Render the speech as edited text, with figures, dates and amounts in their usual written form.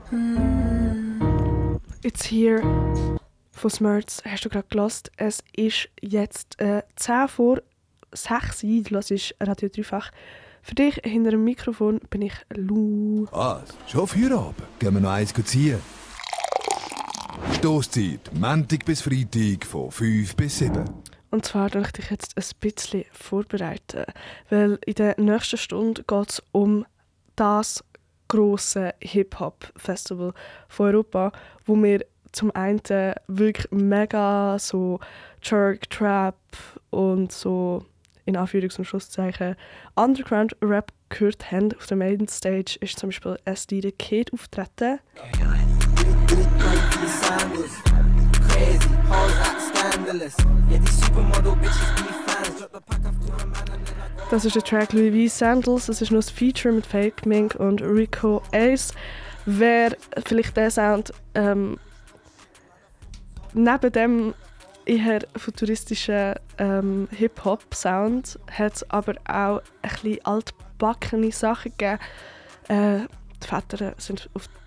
It's Here von Smurz hast du gerade gehört. Es ist jetzt 10 vor 6 Uhr. Du hörst Radio Dreifach. Für dich hinter dem Mikrofon bin ich Lou. Schon Feierabend? Gehen wir noch eins ziehen? Stosszeit, Montag bis Freitag von 5 bis 7. Und zwar möchte ich dich jetzt ein bisschen vorbereiten, weil in der nächsten Stunde geht es um das grosse Hip-Hop-Festival von Europa, wo wir zum einen wirklich mega so Jerk, Trap und so in Anführungs- und Schlusszeichen Underground-Rap gehört haben. Auf der Mainstage ist zum Beispiel SD The Kid auftreten. Das ist der Track Louis V. Sandals. Das ist noch das Feature mit Fake Mink und Rico Ace. Wer vielleicht den Sound neben dem eher futuristischen Hip-Hop-Sound hat es aber auch ein bisschen altbackene Sachen gegeben. Die Väter sind auf